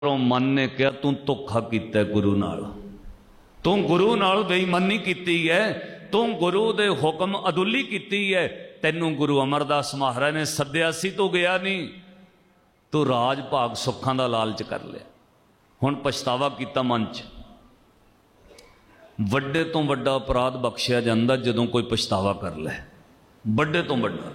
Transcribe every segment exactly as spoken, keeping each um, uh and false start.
मन ने कहा तू धोखा किया गुरु नाल, तू गुरु नाल बेईमानी की है, तू गुरु दे हुक्म अदुली की है। तेनू गुरु अमरदास महाराज ने सद्या सी तू गया नहीं, तू राज भाग सुखां दा लालच कर लिया। हुण पछतावा किया मन च। वड्डे तो वड्डा अपराध बख्शिया जांदा जदों कोई पछतावा कर ले, वड्डे तो वड्डा।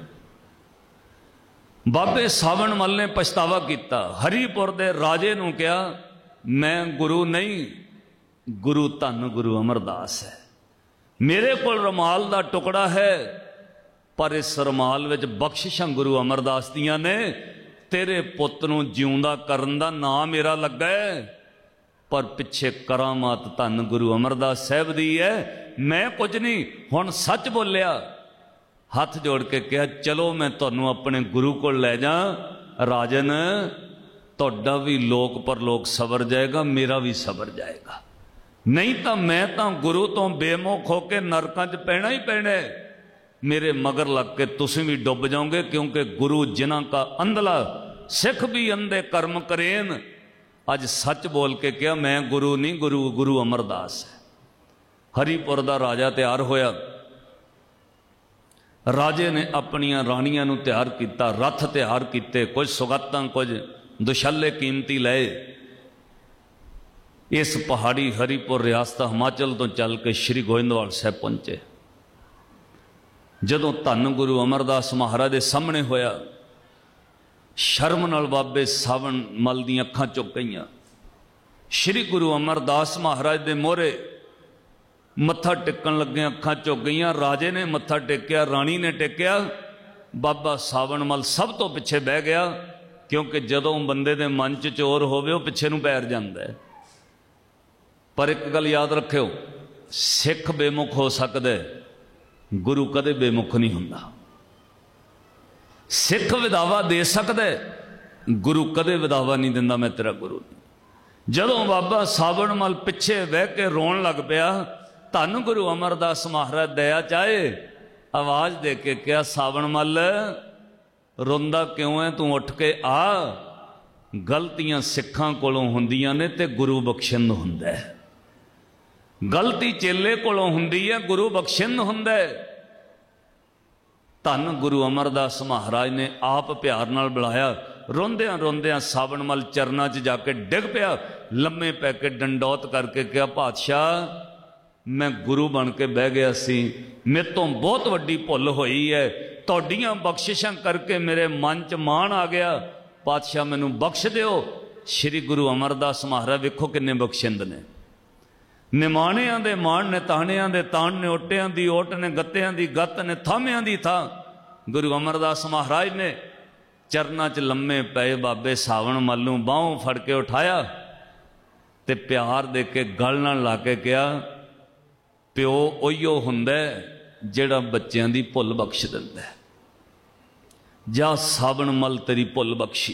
बाबे सावण मल ने पछतावा किया, हरिपुर दे राजे नूं कहा मैं गुरु नहीं, गुरु धन गुरु अमरदास है। मेरे कोल रुमाल दा टुकड़ा है, पर इस रुमाल विच बख्शिशां गुरु अमरदास दियां ने। तेरे पुत नूं जिउंदा करन दा नाम मेरा लगा है, पर पिछे करामात धन गुरु अमरदास साहब दी है। मैं कुछ नहीं, हुण सच बोलिया। हाथ जोड़ के कहा चलो मैं तुहानूं अपने गुरु को ले जा। राजन तुहाडा भी लोक परलोक सवर जाएगा, मेरा भी सवर जाएगा। नहीं तो मैं तो गुरु तो बेमुख होकर नरकां च पैना ही पैना है। मेरे मगर लग के तुसीं भी डुब जाओगे, क्योंकि गुरु जिन्हां का अंधला सिख भी अंधे कर्म करेन। अज सच बोल के कहा मैं गुरु नहीं, गुरु गुरु अमरदास है। हरिपुर दा राजा तैयार होया। राजे ने अपनियां राणियां नूं तैयार किया, रथ तैयार किए, कुछ सुगातां कुछ दुशाले कीमती लाए। इस पहाड़ी हरिपुर रियासत हिमाचल तो चल के श्री गोविंदवाल साहब पहुंचे। जदों धन गुरु अमरदास महाराज के सामने होया, शर्म नाल बाबे सावण मल दी अखां चुक गईयां। श्री गुरु अमरदास महाराज दे मोहरे मत्था टेकन लगे अखां चुक गईयां। राजे ने मत्था टेकिया, राणी ने टेकिया, बाबा सावण मल सब तो पिछे बह गया, क्योंकि जदों बंदे दे मन च चोर होवे वो पिछे नूं पैर जांदा है। पर एक गल याद रखियो, सिख बेमुख हो सकदा है, गुरु कदे बेमुख नहीं हुंदा। सिख विदावा दे सकदा है, गुरु कदे विदावा नहीं दिंदा। मैं तेरा गुरु नहीं। जदों बाबा सावण मल पिछे बह के रोन लग पिया, धन गुरु अमरदास महाराज दया चाहे आवाज दे के क्या सावण मल रोंदा क्यों है, तू उठ के आ। गलतियां सिखां कोलों हुंदियां ने ते गुरु बख्शिंद हुंदा है। गलती चेले कोलों हुंदी है, गुरु बख्शिंद हुंदा है। धन गुरु अमरदास महाराज ने आप प्यार नाल बुलाया। रोंदियां रोंदियां सावण मल चरनां च जाके डिग पिया, लम्मे पै के डंडौत करके कहा पातशाह मैं गुरु बन के बह गया सी, मेरे तो बहुत वड्डी भुल होई है, तुहाडीआं बख्शिशां करके मेरे मन च मान आ गया, पातशाह मैनू बख्श दिओ। श्री गुरु अमरदास महाराज वेखो किन्ने बख्शिंद ने। निमाणियां दे मान ने, ताणियां दे ताण ने, ओटियां दी ओट ने, गत्तियां दी गत्त ने, थामियां दी था। गुरु अमरदास महाराज ने चरनां च लम्मे पए बाबे सावण मल नूं बाहों फड़ के उठाया ते प्यार दे के गल नाल ला के कहा प्यो उहिओ हुंदा जिहड़ा बच्चों की भुल बख्श दिंदा है। जा सावण मल तेरी भुल बख्शी,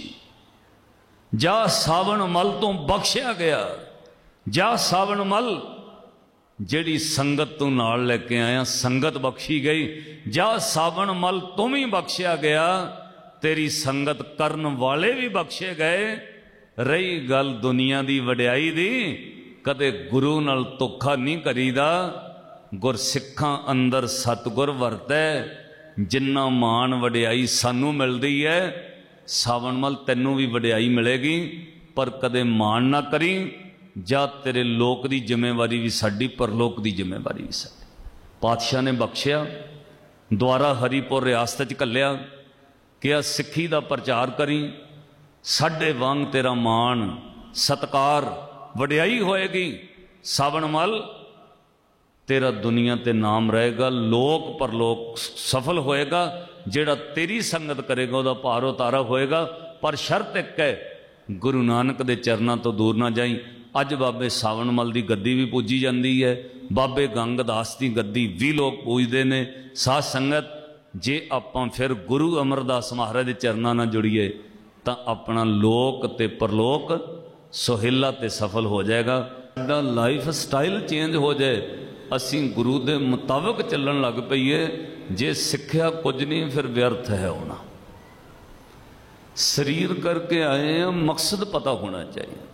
जा सावण मल तो बख्शिया गया। जा सावण मल जिहड़ी संगत तू नाल लेके आया, संगत बख्शी गई। जा सावण मल तुम ही बख्शिया गया, तेरी संगत करन वाले भी बख्शे गए। रही गल दुनिया की वड्याई दी, कदे गुरु नाल धोखा नहीं करीदा। गुरसिखां अंदर सतगुर वरतै, जिन्ना मान वड्याई सानू मिलदी है, सावण मल तैनू भी वड्याई मिलेगी। पर कदे मान ना करी। जा तेरे लोक की जिम्मेवारी भी साडी, परलोक की जिम्मेवारी भी साडी। पातशाह ने बख्शिया, द्वारा हरिपुर रियासत च घल्लिया, क्या सिक्खी का प्रचार करी, साडे वांग तेरा मान सत्कार वड्याई होएगी। सावण मल तेरा दुनिया ते नाम रहेगा, लोक परलोक सफल होएगा। जिहड़ा तेरी संगत करेगा वह भार उतारा होएगा। पर शर्त एक है, गुरु नानक दे चरनां तो दूर ना जाई। अज बाबे सावण मल की गद्दी भी पूजी जाती है, बाबे गंगदास की गद्दी भी लोग पूजते हैं। साध संगत जे आपां फिर गुरु अमरदास महाराज के चरनां नाल जुड़ीए तो अपना लोक ते परलोक सुहेला ते सफल हो जाएगा। साडा लाइफ स्टाइल चेंज हो जाए, असी गुरु के मुताबिक चलन लग पईए। जे सिक्ख्या कुछ नहीं फिर व्यर्थ है होना। शरीर करके आए हैं, मकसद पता होना चाहिए।